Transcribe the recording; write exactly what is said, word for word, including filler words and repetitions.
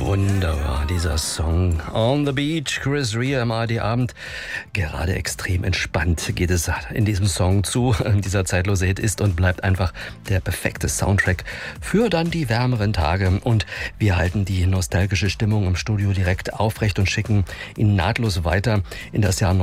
Wunderbar, dieser Song. On the Beach, Chris Rea im A R D-Abend. Gerade extrem entspannt geht es in diesem Song zu. Dieser zeitlose Hit ist und bleibt einfach der perfekte Soundtrack für dann die wärmeren Tage. Und wir halten die nostalgische Stimmung im Studio direkt aufrecht und schicken ihn nahtlos weiter in das Jahr